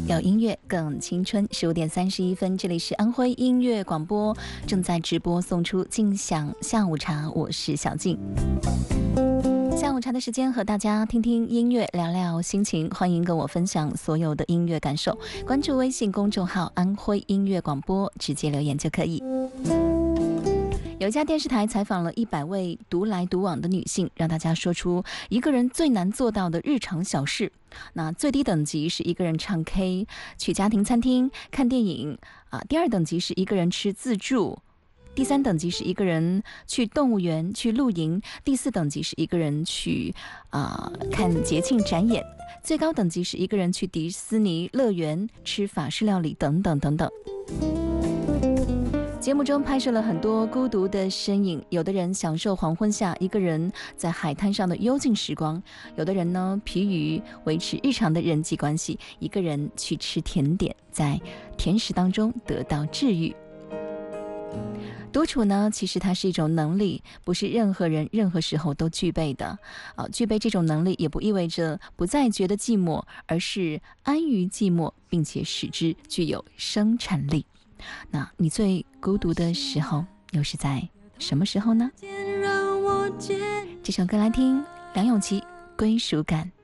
有音乐更青春，15:31，这里是安徽音乐广播，正在直播送出静享下午茶，我是小静。下午茶的时间和大家听听音乐，聊聊心情，欢迎跟我分享所有的音乐感受。关注微信公众号安徽音乐广播，直接留言就可以。有一家电视台采访了100位独来独往的女性，让大家说出一个人最难做到的日常小事。那最低等级是一个人唱 K、去家庭餐厅、看电影第2等级是一个人吃自助，第3等级是一个人去动物园去露营，第4等级是一个人去看节庆展演，最高等级是一个人去迪士尼乐园吃法式料理等等等等。节目中拍摄了很多孤独的身影，有的人享受黄昏下一个人在海滩上的幽静时光，有的人呢疲于维持日常的人际关系，一个人去吃甜点，在甜食当中得到治愈。独处呢，其实它是一种能力，不是任何人任何时候都具备的。具备这种能力也不意味着不再觉得寂寞，而是安于寂寞，并且使之具有生产力。那你最孤独的时候又是在什么时候呢？这首歌来听，梁咏琪《归属感》。